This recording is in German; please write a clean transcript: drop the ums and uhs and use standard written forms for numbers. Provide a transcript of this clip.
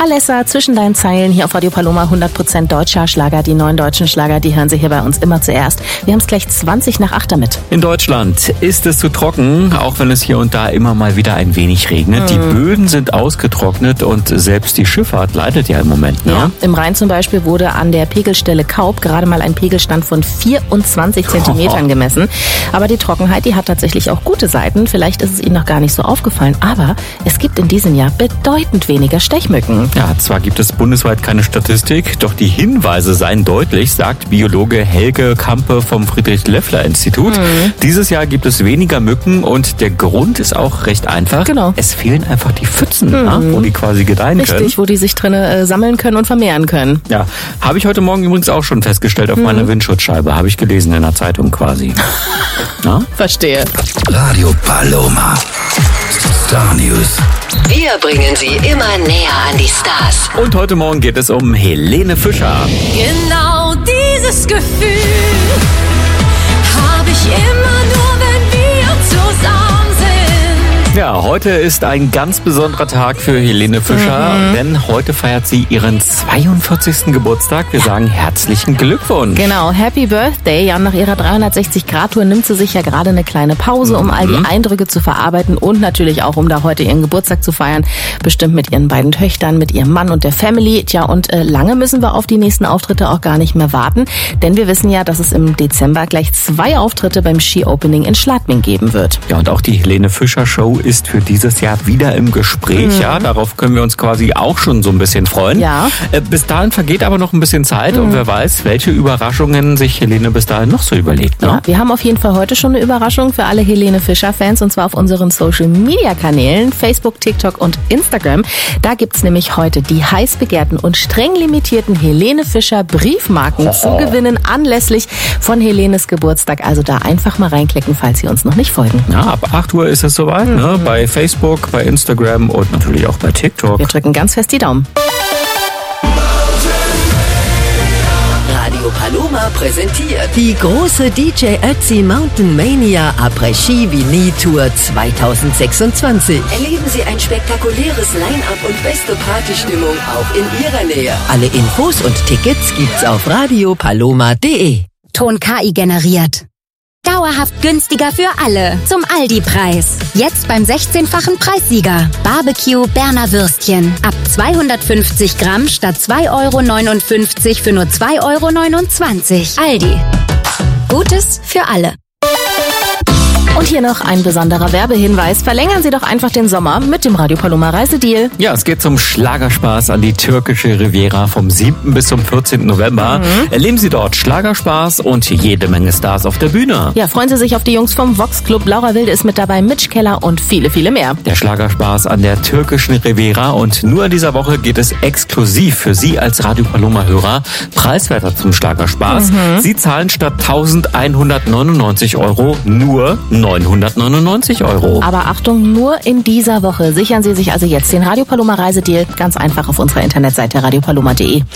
Alessa, zwischen deinen Zeilen hier auf Radio Paloma, 100% deutscher Schlager. Die neuen deutschen Schlager, die hören Sie hier bei uns immer zuerst. Wir haben es gleich 20:08 damit. In Deutschland ist es zu trocken, auch wenn es hier und da immer mal wieder ein wenig regnet. Die Böden sind ausgetrocknet und selbst die Schifffahrt leidet ja im Moment. Ne? Ja, im Rhein zum Beispiel wurde an der Pegelstelle Kaub gerade mal ein Pegelstand von 24 Zentimetern gemessen. Aber die Trockenheit, die hat tatsächlich auch gute Seiten. Vielleicht ist es Ihnen noch gar nicht so aufgefallen, aber es gibt in diesem Jahr bedeutend weniger Stechmücken. Ja, zwar gibt es bundesweit keine Statistik, doch die Hinweise seien deutlich, sagt Biologe Helge Kampe vom Friedrich-Loeffler-Institut. Dieses Jahr gibt es weniger Mücken und der Grund ist auch recht einfach. Genau. Es fehlen einfach die Pfützen, wo die quasi gedeihen können. Richtig, wo die sich drinne sammeln können und vermehren können. Ja, habe ich heute Morgen übrigens auch schon festgestellt auf meiner Windschutzscheibe. Habe ich gelesen in der Zeitung quasi. Ja? Verstehe. Radio Paloma. Star News. Wir bringen Sie immer näher an die Stars. Und heute Morgen geht es um Helene Fischer. Genau dieses Gefühl habe ich immer nur, wenn wir zusammen sind. Ja, heute ist ein ganz besonderer Tag für Helene Fischer, denn heute feiert sie ihren 42. Geburtstag. Wir sagen herzlichen Glückwunsch. Genau, Happy Birthday. Ja, nach ihrer 360-Grad-Tour nimmt sie sich ja gerade eine kleine Pause, um all die Eindrücke zu verarbeiten und natürlich auch, um da heute ihren Geburtstag zu feiern. Bestimmt mit ihren beiden Töchtern, mit ihrem Mann und der Family. Tja, und lange müssen wir auf die nächsten Auftritte auch gar nicht mehr warten, denn wir wissen ja, dass es im Dezember gleich 2 Auftritte beim Ski-Opening in Schladming geben wird. Ja, und auch die Helene Fischer Show ist für dieses Jahr wieder im Gespräch. Ja, darauf können wir uns quasi auch schon so ein bisschen freuen. Ja. Bis dahin vergeht aber noch ein bisschen Zeit und wer weiß, welche Überraschungen sich Helene bis dahin noch so überlegt. Ne? Ja, wir haben auf jeden Fall heute schon eine Überraschung für alle Helene Fischer-Fans und zwar auf unseren Social-Media-Kanälen Facebook, TikTok und Instagram. Da gibt's nämlich heute die heiß begehrten und streng limitierten Helene Fischer Briefmarken zu gewinnen anlässlich von Helenes Geburtstag. Also da einfach mal reinklicken, falls Sie uns noch nicht folgen. Ja, ab 8 Uhr ist es soweit, ne? Bei Facebook, bei Instagram und natürlich auch bei TikTok. Wir drücken ganz fest die Daumen. Radio Paloma präsentiert Die große DJ Ötzi Mountain Mania Après-Ski Vini Tour 2026. Erleben Sie ein spektakuläres Line-Up und beste Partystimmung auch in Ihrer Nähe. Alle Infos und Tickets gibt's auf radiopaloma.de. Ton KI generiert. Dauerhaft günstiger für alle. Zum Aldi-Preis. Jetzt beim 16-fachen Preissieger. Barbecue Berner Würstchen. Ab 250 Gramm statt 2,59 € für nur 2,29 €. Aldi. Gutes für alle. Und hier noch ein besonderer Werbehinweis. Verlängern Sie doch einfach den Sommer mit dem Radio Paloma Reisedeal. Ja, es geht zum Schlagerspaß an die türkische Riviera vom 7. bis zum 14. November. Erleben Sie dort Schlagerspaß und jede Menge Stars auf der Bühne. Ja, freuen Sie sich auf die Jungs vom Vox Club. Laura Wilde ist mit dabei, Mitch Keller und viele, viele mehr. Der Schlagerspaß an der türkischen Riviera und nur in dieser Woche geht es exklusiv für Sie als Radio Paloma-Hörer preiswerter zum Schlagerspaß. Sie zahlen statt 1.199 € nur 999 €. Aber Achtung, nur in dieser Woche. Sichern Sie sich also jetzt den Radio Paloma Reisedeal ganz einfach auf unserer Internetseite radiopaloma.de.